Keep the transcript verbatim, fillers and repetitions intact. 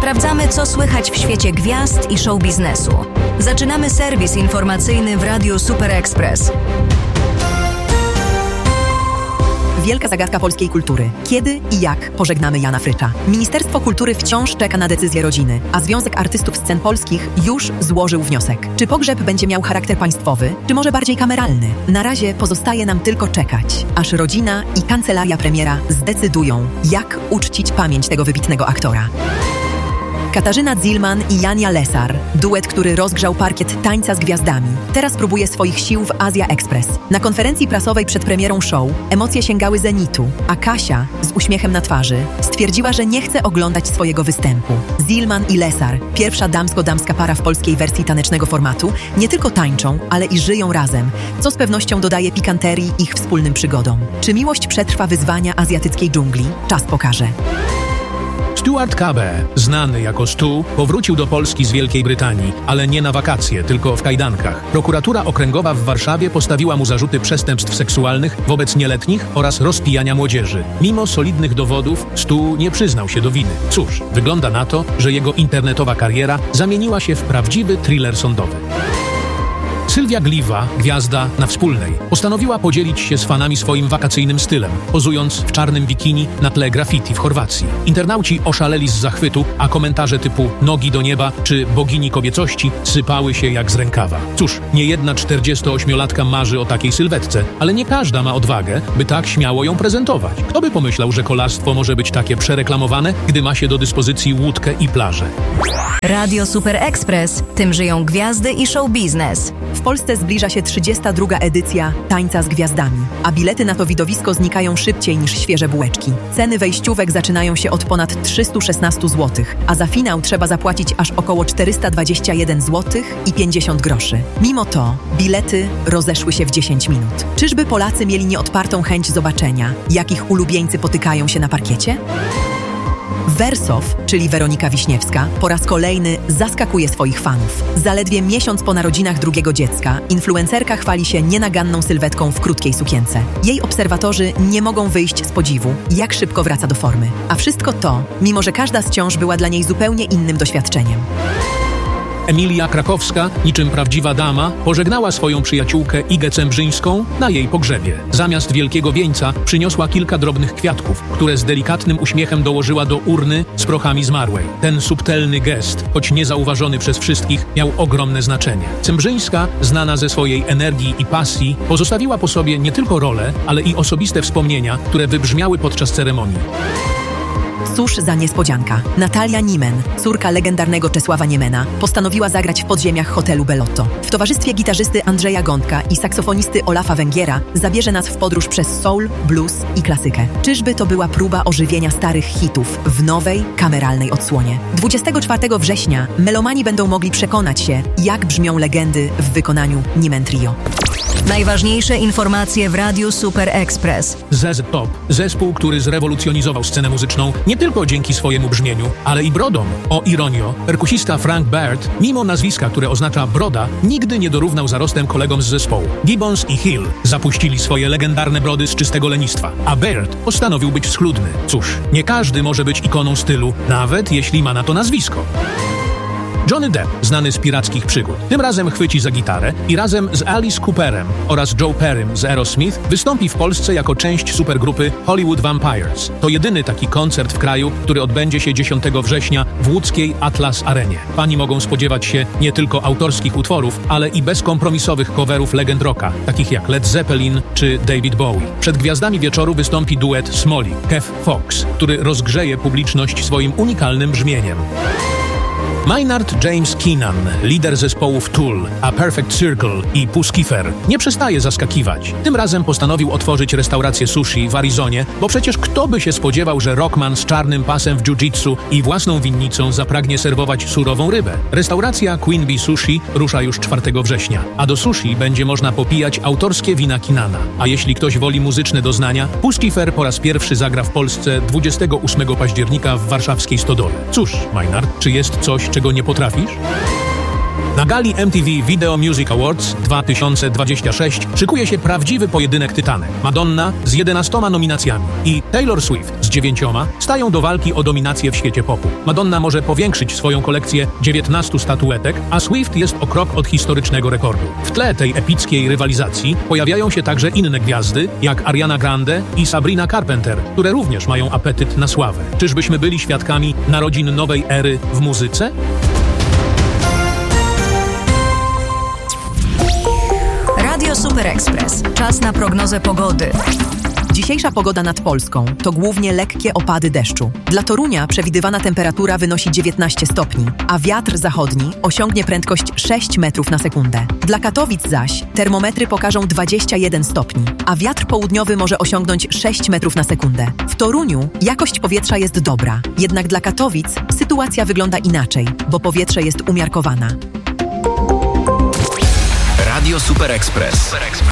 Sprawdzamy, co słychać w świecie gwiazd i show biznesu. Zaczynamy serwis informacyjny w Radiu Super Express. Wielka zagadka polskiej kultury. Kiedy i jak pożegnamy Jana Frycza? Ministerstwo Kultury wciąż czeka na decyzję rodziny, a Związek Artystów Scen Polskich już złożył wniosek. Czy pogrzeb będzie miał charakter państwowy, czy może bardziej kameralny? Na razie pozostaje nam tylko czekać, aż rodzina i kancelaria premiera zdecydują, jak uczcić pamięć tego wybitnego aktora. Katarzyna Zilman i Jania Lesar, duet, który rozgrzał parkiet Tańca z Gwiazdami, teraz próbuje swoich sił w Azja Express. Na konferencji prasowej przed premierą show emocje sięgały zenitu, a Kasia, z uśmiechem na twarzy, stwierdziła, że nie chce oglądać swojego występu. Zilman i Lesar, pierwsza damsko-damska para w polskiej wersji tanecznego formatu, nie tylko tańczą, ale i żyją razem, co z pewnością dodaje pikanterii ich wspólnym przygodom. Czy miłość przetrwa wyzwania azjatyckiej dżungli? Czas pokaże. Stuart Cabé, znany jako Stu, powrócił do Polski z Wielkiej Brytanii, ale nie na wakacje, tylko w kajdankach. Prokuratura okręgowa w Warszawie postawiła mu zarzuty przestępstw seksualnych wobec nieletnich oraz rozpijania młodzieży. Mimo solidnych dowodów, Stu nie przyznał się do winy. Cóż, wygląda na to, że jego internetowa kariera zamieniła się w prawdziwy thriller sądowy. Sylwia Gliwa, gwiazda na Wspólnej, postanowiła podzielić się z fanami swoim wakacyjnym stylem, pozując w czarnym bikini na tle graffiti w Chorwacji. Internauci oszaleli z zachwytu, a komentarze typu nogi do nieba czy bogini kobiecości sypały się jak z rękawa. Cóż, niejedna czterdziestoośmiolatka marzy o takiej sylwetce, ale nie każda ma odwagę, by tak śmiało ją prezentować. Kto by pomyślał, że kolarstwo może być takie przereklamowane, gdy ma się do dyspozycji łódkę i plażę? Radio Super Express. Tym żyją gwiazdy i show biznes. W Polsce zbliża się trzydziesta druga edycja Tańca z Gwiazdami, a bilety na to widowisko znikają szybciej niż świeże bułeczki. Ceny wejściówek zaczynają się od ponad trzysta szesnaście złotych, a za finał trzeba zapłacić aż około czterysta dwadzieścia jeden złotych i pięćdziesiąt groszy. Mimo to bilety rozeszły się w dziesięć minut. Czyżby Polacy mieli nieodpartą chęć zobaczenia, jak ich ulubieńcy potykają się na parkiecie? Wersow, czyli Weronika Wiśniewska, po raz kolejny zaskakuje swoich fanów. Zaledwie miesiąc po narodzinach drugiego dziecka, influencerka chwali się nienaganną sylwetką w krótkiej sukience. Jej obserwatorzy nie mogą wyjść z podziwu, jak szybko wraca do formy. A wszystko to, mimo że każda z ciąż była dla niej zupełnie innym doświadczeniem. Emilia Krakowska, niczym prawdziwa dama, pożegnała swoją przyjaciółkę Igę Cembrzyńską na jej pogrzebie. Zamiast wielkiego wieńca przyniosła kilka drobnych kwiatków, które z delikatnym uśmiechem dołożyła do urny z prochami zmarłej. Ten subtelny gest, choć niezauważony przez wszystkich, miał ogromne znaczenie. Cembrzyńska, znana ze swojej energii i pasji, pozostawiła po sobie nie tylko rolę, ale i osobiste wspomnienia, które wybrzmiały podczas ceremonii. Cóż za niespodzianka. Natalia Niemen, córka legendarnego Czesława Niemena, postanowiła zagrać w podziemiach hotelu Bellotto. W towarzystwie gitarzysty Andrzeja Gądka i saksofonisty Olafa Węgiera zabierze nas w podróż przez soul, blues i klasykę. Czyżby to była próba ożywienia starych hitów w nowej, kameralnej odsłonie? dwudziestego czwartego września melomani będą mogli przekonać się, jak brzmią legendy w wykonaniu Niemen Trio. Najważniejsze informacje w Radiu Super Express. Z Z Top, zespół, który zrewolucjonizował scenę muzyczną nie tylko dzięki swojemu brzmieniu, ale i brodom. O ironio, perkusista Frank Baird, mimo nazwiska, które oznacza broda, nigdy nie dorównał zarostem kolegom z zespołu. Gibbons i Hill zapuścili swoje legendarne brody z czystego lenistwa, a Baird postanowił być schludny. Cóż, nie każdy może być ikoną stylu, nawet jeśli ma na to nazwisko. Johnny Depp, znany z pirackich przygód, tym razem chwyci za gitarę i razem z Alice Cooperem oraz Joe Perrym z Aerosmith wystąpi w Polsce jako część supergrupy Hollywood Vampires. To jedyny taki koncert w kraju, który odbędzie się dziesiątego września w łódzkiej Atlas Arenie. Fani mogą spodziewać się nie tylko autorskich utworów, ale i bezkompromisowych coverów legend rocka, takich jak Led Zeppelin czy David Bowie. Przed gwiazdami wieczoru wystąpi duet Smolly, Kev Fox, który rozgrzeje publiczność swoim unikalnym brzmieniem. Maynard James Keenan, lider zespołów Tool, A Perfect Circle i Puscifer, nie przestaje zaskakiwać. Tym razem postanowił otworzyć restaurację sushi w Arizonie, bo przecież kto by się spodziewał, że rockman z czarnym pasem w jiu-jitsu i własną winnicą zapragnie serwować surową rybę. Restauracja Queen Bee Sushi rusza już czwartego września, a do sushi będzie można popijać autorskie wina Keenana. A jeśli ktoś woli muzyczne doznania, Puscifer po raz pierwszy zagra w Polsce dwudziestego ósmego października w warszawskiej Stodole. Cóż, Maynard, czy jest coś, czego nie potrafisz? Na gali M T V Video Music Awards dwa tysiące dwudziesty szósty szykuje się prawdziwy pojedynek tytanek. Madonna z jedenastoma nominacjami i Taylor Swift z dziewięcioma stają do walki o dominację w świecie popu. Madonna może powiększyć swoją kolekcję dziewiętnastu statuetek, a Swift jest o krok od historycznego rekordu. W tle tej epickiej rywalizacji pojawiają się także inne gwiazdy, jak Ariana Grande i Sabrina Carpenter, które również mają apetyt na sławę. Czyżbyśmy byli świadkami narodzin nowej ery w muzyce? Radio Super Express. Czas na prognozę pogody. Dzisiejsza pogoda nad Polską to głównie lekkie opady deszczu. Dla Torunia przewidywana temperatura wynosi dziewiętnaście stopni, a wiatr zachodni osiągnie prędkość sześć metrów na sekundę. Dla Katowic zaś termometry pokażą dwadzieścia jeden stopni, a wiatr południowy może osiągnąć sześć metrów na sekundę. W Toruniu jakość powietrza jest dobra, jednak dla Katowic sytuacja wygląda inaczej, bo powietrze jest umiarkowana. Radio Super Express.